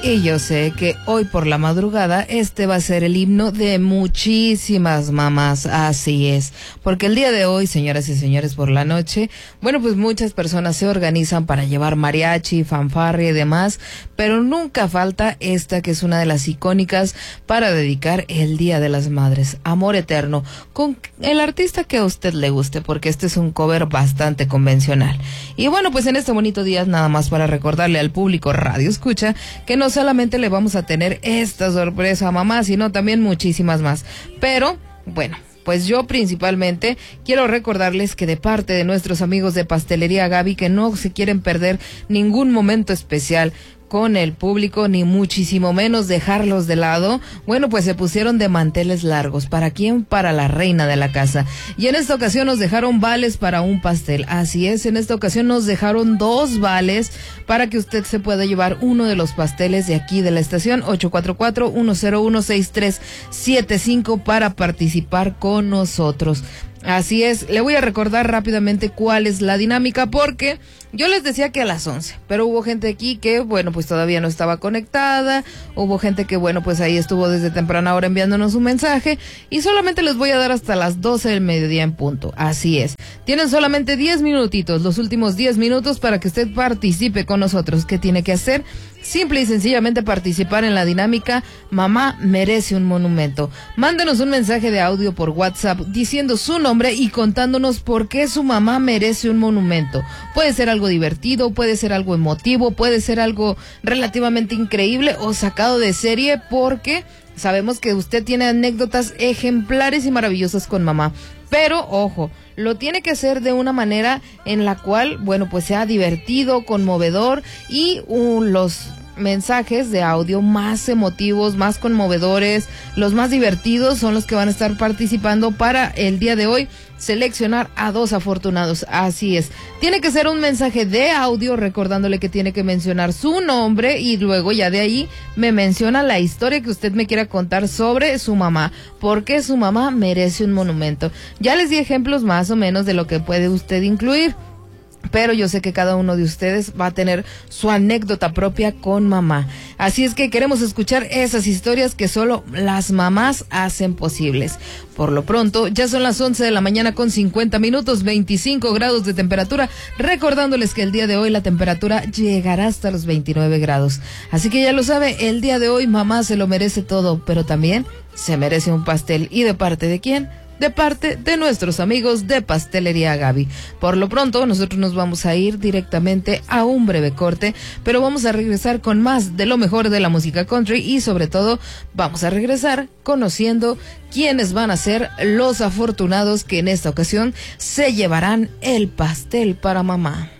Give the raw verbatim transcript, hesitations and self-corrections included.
Y yo sé que hoy por la madrugada este va a ser el himno de muchísimas mamás, así es, porque el día de hoy, señoras y señores, por la noche, bueno, pues muchas personas se organizan para llevar mariachi, fanfarria y demás, pero nunca falta esta que es una de las icónicas para dedicar el Día de las Madres, Amor Eterno, con el artista que a usted le guste, porque este es un cover bastante convencional. Y bueno, pues en este bonito día, nada más para recordarle al público Radio Escucha que no solamente le vamos a tener esta sorpresa a mamá, sino también muchísimas más. Pero, bueno, pues yo principalmente quiero recordarles que de parte de nuestros amigos de Pastelería Gaby, que no se quieren perder ningún momento especial con el público, ni muchísimo menos dejarlos de lado. Bueno, pues se pusieron de manteles largos. ¿Para quién? Para la reina de la casa. Y en esta ocasión nos dejaron vales para un pastel. Así es, en esta ocasión nos dejaron dos vales para que usted se pueda llevar uno de los pasteles de aquí de la estación. Ocho cuatro cuatro, uno cero uno, seis tres siete cinco para participar con nosotros. Así es, le voy a recordar rápidamente cuál es la dinámica, porque yo les decía que a las once, pero hubo gente aquí que, bueno, pues todavía no estaba conectada, hubo gente que, bueno, pues ahí estuvo desde temprana hora enviándonos un mensaje, y solamente les voy a dar hasta las doce del mediodía en punto. Así es, tienen solamente diez minutitos, los últimos diez minutos para que usted participe con nosotros. ¿Qué tiene que hacer? Simple y sencillamente participar en la dinámica Mamá Merece un Monumento. Mándenos un mensaje de audio por WhatsApp diciendo su nombre y contándonos por qué su mamá merece un monumento. Puede ser algo divertido, puede ser algo emotivo, puede ser algo relativamente increíble o sacado de serie, porque sabemos que usted tiene anécdotas ejemplares y maravillosas con mamá. Pero, ojo, lo tiene que hacer de una manera en la cual, bueno, pues sea divertido, conmovedor, y uh, los mensajes de audio más emotivos, más conmovedores, los más divertidos son los que van a estar participando para el día de hoy seleccionar a dos afortunados. Así es, tiene que ser un mensaje de audio recordándole que tiene que mencionar su nombre, y luego ya de ahí me menciona la historia que usted me quiera contar sobre su mamá, porque su mamá merece un monumento. Ya les di ejemplos más o menos de lo que puede usted incluir, pero yo sé que cada uno de ustedes va a tener su anécdota propia con mamá. Así es que queremos escuchar esas historias que solo las mamás hacen posibles. Por lo pronto, ya son las once de la mañana con cincuenta minutos, veinticinco grados de temperatura, recordándoles que el día de hoy la temperatura llegará hasta los veintinueve grados. Así que ya lo sabe, el día de hoy mamá se lo merece todo, pero también se merece un pastel. ¿Y de parte de quién? De parte de nuestros amigos de Pastelería Gaby. Por lo pronto, nosotros nos vamos a ir directamente a un breve corte, pero vamos a regresar con más de lo mejor de la música country, y sobre todo vamos a regresar conociendo quiénes van a ser los afortunados que en esta ocasión se llevarán el pastel para mamá.